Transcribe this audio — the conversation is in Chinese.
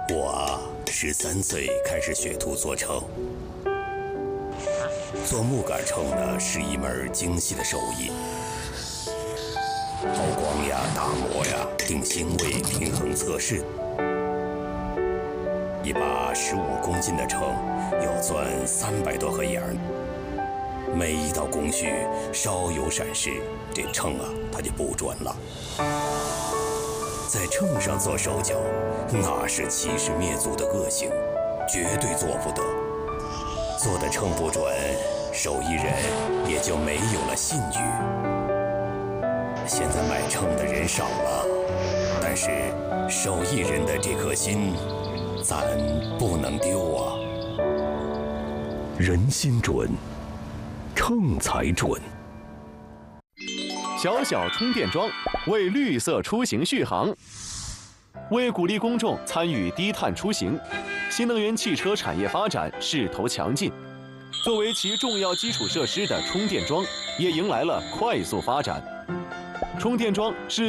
我13岁开始学徒做秤，做木杆秤呢是一门精细的手艺，抛光呀、打磨呀、定星位、平衡测试。一把15公斤的秤要钻300多盒眼儿，每一道工序稍有闪失，这秤啊它就不准了。在秤上做手脚，那是欺师灭祖的恶行，绝对做不得。做的秤不准，手艺人也就没有了信誉。现在买秤的人少了，但是手艺人的这颗心，咱不能丢啊。人心准，秤才准。 小小充电桩为绿色出行续航。为鼓励公众参与低碳出行，新能源汽车产业发展势头强劲。作为其重要基础设施的充电桩，也迎来了快速发展。充电桩是